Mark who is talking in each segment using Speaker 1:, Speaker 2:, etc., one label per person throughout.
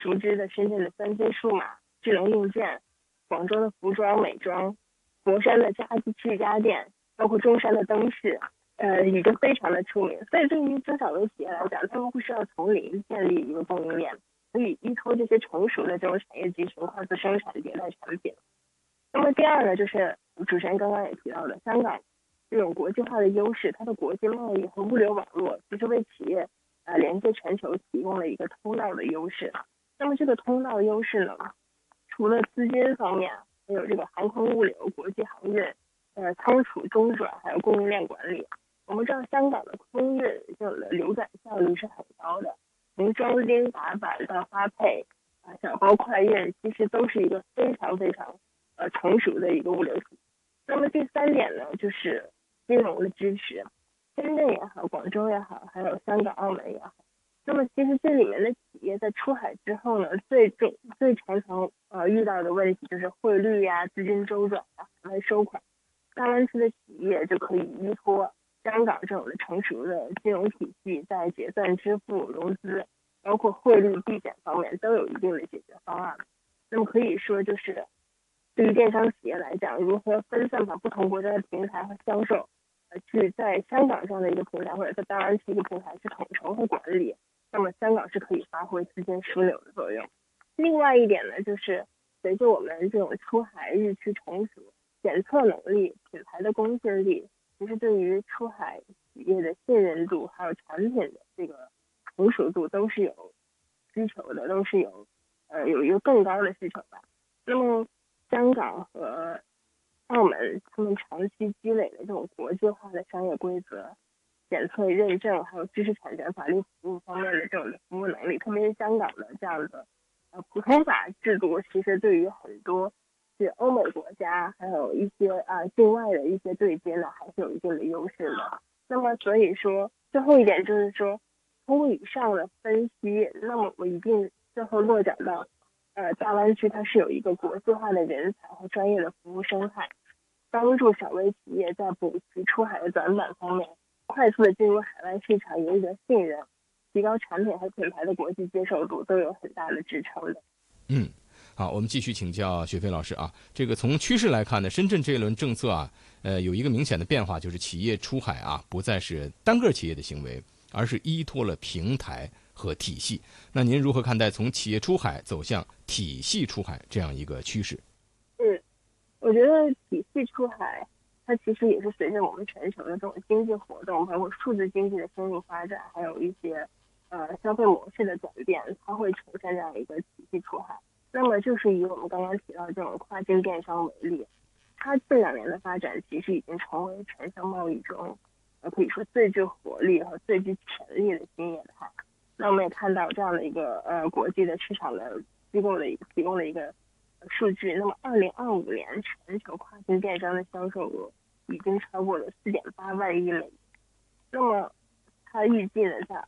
Speaker 1: 熟知的深圳的3C数码、智能硬件、广州的服装美妆、佛山的家家电，包括中山的灯饰，已经非常的出名。所以对于中小微企业来讲，他们会需要从零建立一个供应链，可以依托这些成熟的这种产业集群快速生产迭代产品。那么第二呢，就是主持人刚刚也提到的，香港这种国际化的优势，它的国际贸易和物流网络，其实为企业连接全球提供了一个通道的优势。那么这个通道优势呢，除了资金方面，还有这个航空物流、国际航运、仓储中转，还有供应链管理。我们知道香港的空运这种的流转效率是很高的，从装订打板到发配小包快运，其实都是一个非常非常成熟的一个物流体系。那么第三点呢，就是金融的支持，深圳也好，广州也好，还有香港、澳门也好。那么其实这里面的企业在出海之后呢，最常遇到的问题就是汇率呀、资金周转啊、海外收款。大湾区的企业就可以依托香港这种的成熟的金融体系，在结算、支付、融资，包括汇率避险方面都有一定的解决方案。那么可以说，就是对于电商企业来讲，如何分散把不同国家的平台和销售，去在香港上的一个平台或者在大湾区一个平台去统筹和管理，那么香港是可以发挥资金枢纽的作用。另外一点呢，就是随着我们这种出海日趋成熟，检测能力、品牌的公信力，其实对于出海企业的信任度，还有产品的这个成熟度都是有需求的，都是有一个更高的需求吧。那么香港和澳门他们长期积累的这种国际化的商业规则、检测认证，还有知识产权、法律服务方面的这种服务能力，特别是香港的这样的普通法制度，其实对于很多是欧美国家，还有一些境外的一些对接呢，还是有一定的优势的。那么所以说，最后一点就是说，通过以上的分析，那么我一定最后落脚到大湾区它是有一个国际化的人才和专业的服务生态，帮助小微企业在补齐出海的短板方面，快速的进入海外市场，赢得信任，提高产品和品牌的国际接受度，都有很大的支撑的。
Speaker 2: 好，我们继续请教雪飞老师啊。这个从趋势来看呢，深圳这一轮政策啊，有一个明显的变化，就是企业出海啊，不再是单个企业的行为，而是依托了平台和体系。那您如何看待从企业出海走向体系出海这样一个趋势？
Speaker 1: 我觉得体系出海，它其实也是随着我们全球的这种经济活动，包括数字经济的深入发展，还有一些消费模式的转变，它会呈现这样一个体系出海。那么就是以我们刚刚提到这种跨境电商为例，它这2年的发展其实已经成为全球贸易中可以说最具活力和最具潜力的新业态。那我们也看到这样的一个国际的市场的机构的提供了一个数据。那么2025年全球跨境电商的销售额已经超过了4.8万亿美元。那么它预计呢，在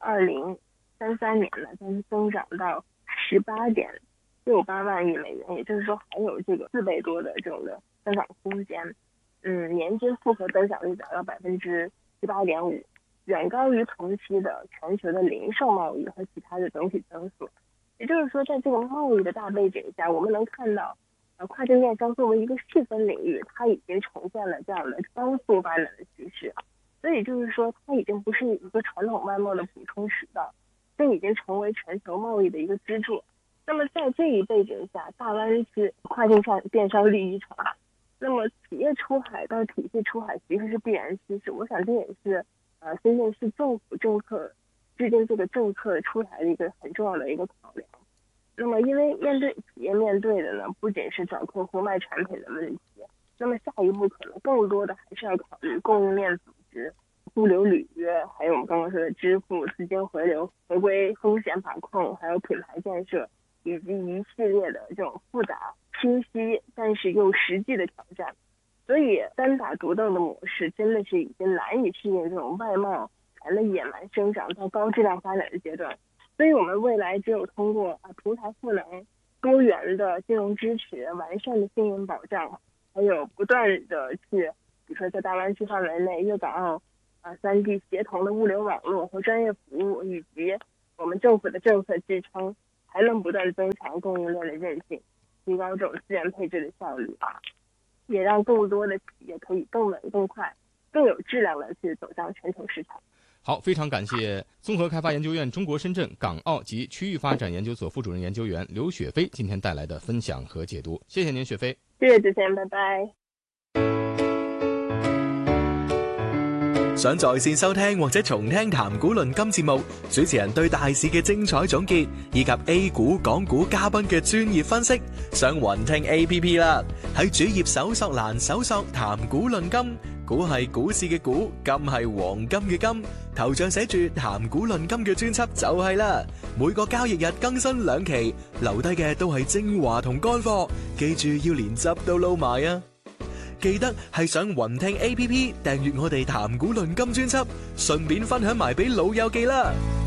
Speaker 1: 2033年呢，将增长到18.68万亿美元，也就是说还有这个4倍多的这种的增长空间。年均复合增长率达到18.5%，远高于同期的全球的零售贸易和其他的整体增速。也就是说，在这个贸易的大背景下，我们能看到，跨境电商作为一个细分领域，它已经呈现了这样的高速发展的趋势。所以就是说，它已经不是一个传统外贸的补充渠道，这已经成为全球贸易的一个支柱。那么在这一背景下，大湾区跨境电商利益场，那么企业出海到体系出海其实是必然趋势。我想这也是深圳市政府政策制定这个政策出台的一个很重要的一个考量。那么因为企业面对的呢，不仅是找客户卖产品的问题，那么下一步可能更多的还是要考虑供应链组织、物流履约，还有我们刚刚说的支付、资金回流、合规风险把控，还有品牌建设，以及一系列的这种复杂、清晰但是又实际的挑战。所以单打独斗的模式真的是已经难以适应这种外贸产的野蛮生长到高质量发展的阶段。所以我们未来只有通过平台赋能、多元的金融支持、完善的信用保障，还有不断的去，比如说在大湾区范围内粤港澳3地协同的物流网络和专业服务，以及我们政府的政策支撑， 才能不断增强供应链的韧性，提高这种资源配置的效率，也让更多的企业可以更稳、更快、更有质量的去走向全球市场。
Speaker 2: 好，非常感谢综合开发研究院中国深圳、港澳及区域发展研究所副主任研究员刘雪飞今天带来的分享和解读。谢谢您，雪飞。
Speaker 1: 谢谢主持人，拜拜。
Speaker 3: 想在線收聽或者重聽談股論金節目，主持人對大市嘅精彩總結，以及 A 股、港股嘉賓嘅專業分析，上雲聽 APP 啦。喺主頁搜索欄搜索談股論金，股係股市嘅股，金係黃金嘅金，頭像寫住談股論金嘅專輯就係啦。每個交易日更新2期，留低嘅都係精華同乾貨，記住要連汁都撈埋啊！記得係上雲聽 APP 訂閱我哋談股論金專輯，順便分享埋俾老友記啦。